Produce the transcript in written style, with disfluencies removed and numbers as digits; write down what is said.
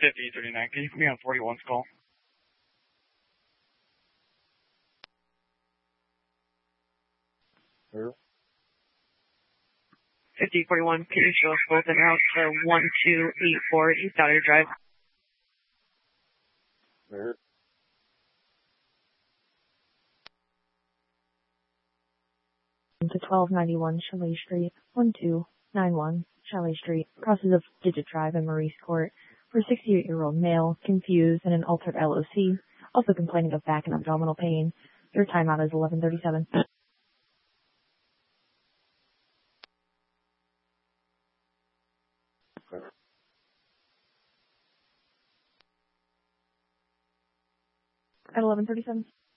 5039. Can you put me on 41's call? Where? 5041, can you show us both en route to 1284 East Outer Drive? Where? To 1291 Chalet Street, 1291 Chalet Street, crosses of Digit Drive and Maurice Court, for a 68-year-old male, confused and an altered LOC, also complaining of back and abdominal pain. Your timeout is 11:37. At 11:37.